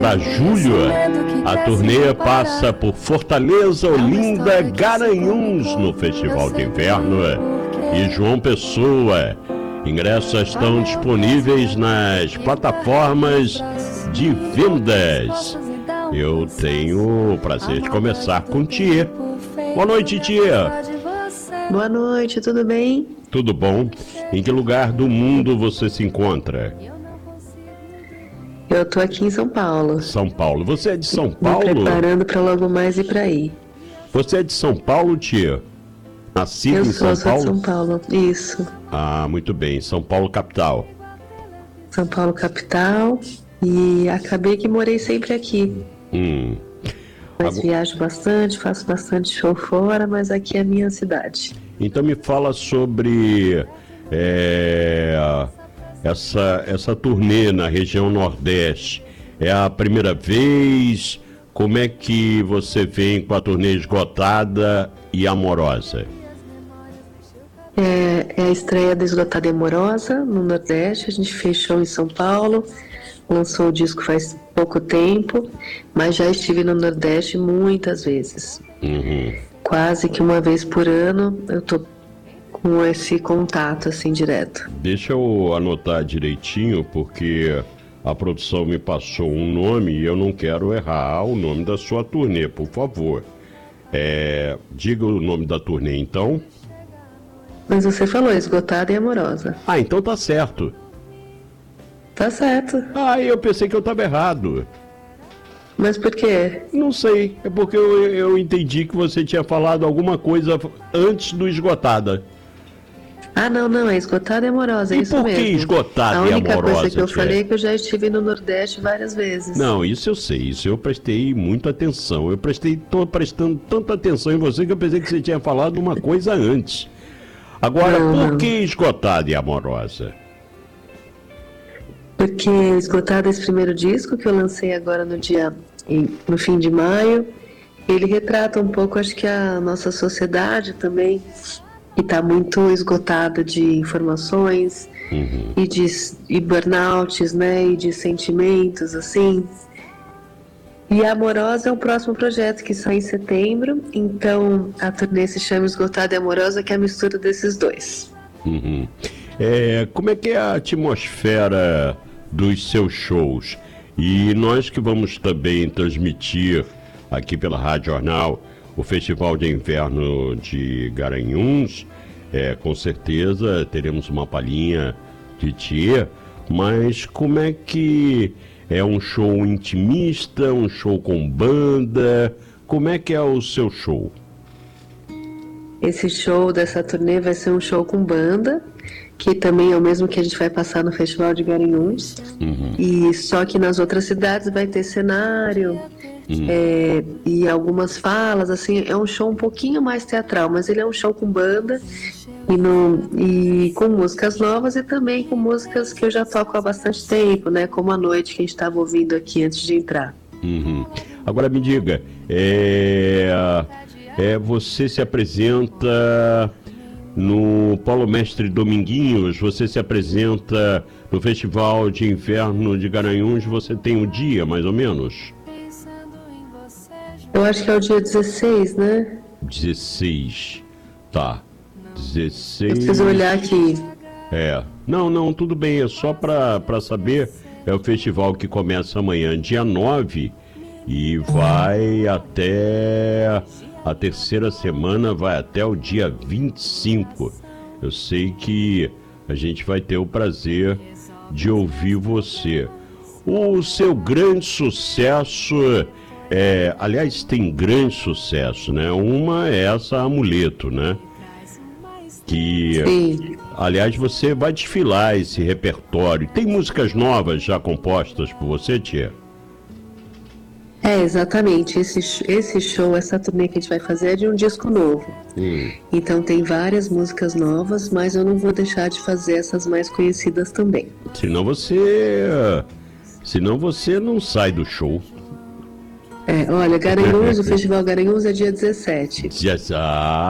Para julho, a turnê passa por Fortaleza, Olinda, Garanhuns no Festival de Inverno e João Pessoa. Ingressos estão disponíveis nas plataformas de vendas. Eu tenho o prazer de começar com Tia. Boa noite, Tia. Boa noite, tudo bem? Tudo bom? Em que lugar do mundo você se encontra? Eu tô aqui em São Paulo. São Paulo. Você é de São Paulo? Me preparando para logo mais ir para aí. Você é de São Paulo, Tia? Nascido em São sou Paulo? de São Paulo, isso. Ah, muito bem. São Paulo, capital. São Paulo, capital. E acabei que morei sempre aqui. Mas viajo bastante, faço bastante show fora, mas aqui é a minha cidade. Então me fala sobre essa turnê na região Nordeste. É a primeira vez? Como é que você vem com a turnê Esgotada e Amorosa? É a estreia da Esgotada e Amorosa no Nordeste. A gente fez show em São Paulo, lançou o disco faz pouco tempo, mas já estive no Nordeste muitas vezes. Quase que uma vez por ano eu tô com esse contato assim direto. Deixa eu anotar direitinho, porque a produção me passou um nome e eu não quero errar o nome da sua turnê, por favor. Diga o nome da turnê, então. Mas você falou Esgotada e Amorosa. Ah, então tá certo. Tá certo. Ah, eu pensei que eu estava errado. Mas por quê? Não sei, é porque eu entendi que você tinha falado alguma coisa antes do Esgotada. Ah, não, é Esgotada e Amorosa, é E isso por mesmo. que Esgotada e A única Amorosa, coisa que eu Tia? falei é que eu já estive no Nordeste várias vezes. Não, isso eu sei, isso eu prestei muita atenção. Tô prestando tanta atenção em você que eu pensei que você tinha falado uma coisa antes. Agora, por que Esgotada e Amorosa? Porque Esgotada, esse primeiro disco que eu lancei agora no fim de maio, ele retrata um pouco, acho que a nossa sociedade também, que está muito esgotada de informações e burnouts, né, e de sentimentos, assim. E a Amorosa é o próximo projeto que sai em setembro, então a turnê se chama Esgotada e Amorosa, que é a mistura desses dois. Como é que é a atmosfera dos seus shows? E nós que vamos também transmitir aqui pela Rádio Jornal o Festival de Inverno de Garanhuns, com certeza teremos uma palhinha de Tia, mas como é que é um show intimista, um show com banda? Como é que é o seu show? Esse show dessa turnê vai ser um show com banda, que também é o mesmo que a gente vai passar no Festival de Garanhuns. E só que nas outras cidades vai ter cenário e algumas falas, assim, é um show um pouquinho mais teatral, mas ele é um show com banda e com músicas novas e também com músicas que eu já toco há bastante tempo, né? Como A Noite, que a gente estava ouvindo aqui antes de entrar. Agora me diga, você se apresenta no Paulo Mestre Dominguinhos, você se apresenta no Festival de Inverno de Garanhuns, você tem um dia, mais ou menos? Eu acho que é o dia 16, né? 16, tá. 16... Eu preciso olhar aqui. Não, tudo bem, é só pra saber. É o festival que começa amanhã, dia 9, e vai até... A terceira semana vai até o dia 25. Eu sei que a gente vai ter o prazer de ouvir você. O seu grande sucesso, aliás, tem grande sucesso, né? Uma é essa Amuleto, né? Que, Sim. Aliás, você vai desfilar esse repertório. Tem músicas novas já compostas por você, Tia? Exatamente. Esse show, essa turnê que a gente vai fazer é de um disco novo. Então tem várias músicas novas, mas eu não vou deixar de fazer essas mais conhecidas também. Senão você não sai do show. Olha, Garanhuns, o Festival Garanhuns é dia 17.